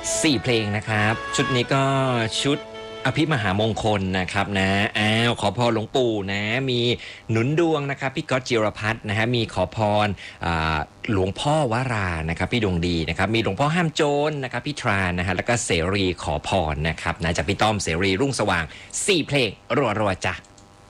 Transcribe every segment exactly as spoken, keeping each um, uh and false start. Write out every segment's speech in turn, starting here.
สี่เพลงนะครับชุดนี้ก็ชุดอภิมหามงคลนะครับนะอ้าวขอพรหลวงปู่นะมีหนุนดวงนะครับพี่ก๊อตจิรพัฒน์นะฮะมีขอพรหลวงพ่อวรานะครับพี่ดวงดีนะครับมีหลวงพ่อห้ามโจรนะครับพี่ทรานนะฮะแล้วก็เสรีขอพรนะครับนะจากพี่ต้อมเสรีรุ่งสว่างสี่เพลงรัวๆจ้ะ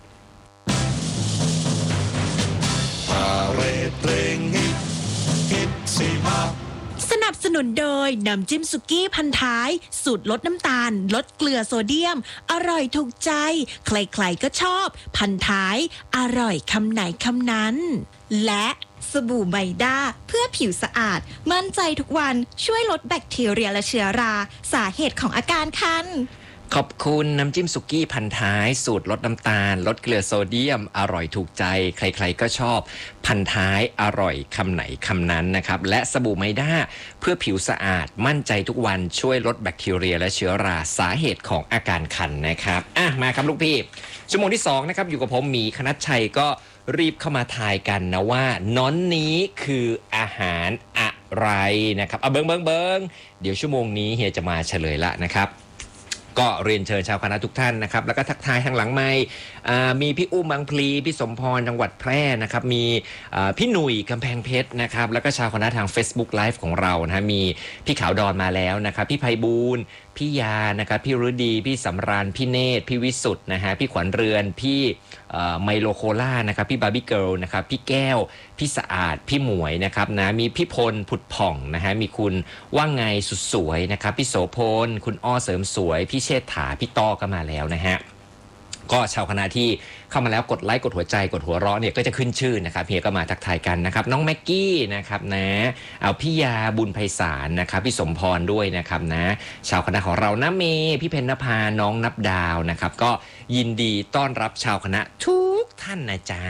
สนับสนุนโดยน้ำจิ้มสุกี้พันท้ายสูตรลดน้ำตาลลดเกลือโซเดียมอร่อยถูกใจใครๆก็ชอบพันท้ายอร่อยคำไหนคำนั้นและสบู่ไมด้าเพื่อผิวสะอาดมั่นใจทุกวันช่วยลดแบคทีเรียและเชื้อราสาเหตุของอาการคันขอบคุณน้ำจิ้มสุกี้พันท้ายสูตรลดน้ำตาลลดเกลือโซเดียมอร่อยถูกใจใครๆก็ชอบพันท้ายอร่อยคำไหนคำนั้นนะครับและสบู่ไมด้าเพื่อผิวสะอาดมั่นใจทุกวันช่วยลดแบคทีเรียและเชื้อราสาเหตุของอาการคันนะครับอ่ะมาครับลูกพี่ชั่วโมงที่สองนะครับอยู่กับผมหมีคณัชชัยก็รีบเข้ามาทายกันนะว่าน้อนนี้คืออาหารอะไรนะครับเอาเบิ้งเบิ้งเบิ้งเดี๋ยวชั่วโมงนี้เฮียจะมาเฉลยละนะครับก็เรียนเชิญชาวคณะทุกท่านนะครับแล้วก็ทักทายทางหลังไมค์มีพี่อุ้มบางพลีพี่สมพรจังหวัดแพร่นะครับมีพี่หนุ่ยกำแพงเพชรนะครับแล้วก็ชาวคณะทาง Facebook Live ของเรานะฮะมีพี่ขาวดอนมาแล้วนะครับพี่ไพบูลย์พี่ยานะครับพี่ฤดีพี่สำราญพี่เนตรพี่วิสุทธ์นะฮะพี่ขวัญเรือนพี่ไมโลโคล่านะครับพี่บาร์บี้เกิร์ลนะครับพี่แก้วพี่สะอาดพี่หมวยนะครับนะมีพี่พลผุดผ่องนะฮะมีคุณว่างไงสุดสวยนะครับพี่โสพลคุณอ้อเสริมสวยพี่เชษฐาพี่ต้อก็มาแล้วนะฮะก็ชาวคณะที่เข้ามาแล้วกดไลค์กดหัวใจกดหัวเราะเนี่ยก็จะขึ้นชื่อนะครับเฮียก็มาทักทายกันนะครับน้องแม็กกี้นะครับนะเอาพี่ยาบุญไพศาลนะครับพี่สมพรด้วยนะครับนะชาวคณะของเรานะเมพี่เพญนภาน้องนับดาวนะครับก็ยินดีต้อนรับชาวคณะทุกท่านนะจ๊ะ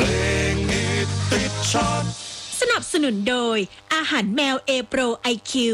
สนับสนุนโดยอาหารแมวเอโปรไอคิว